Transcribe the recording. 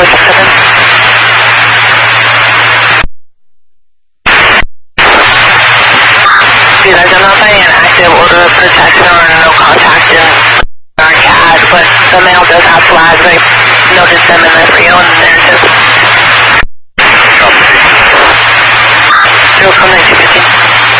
Dude, I'm not paying an active order of protection or no contact in our CAD, but the mail does have flags. I noticed them in the 309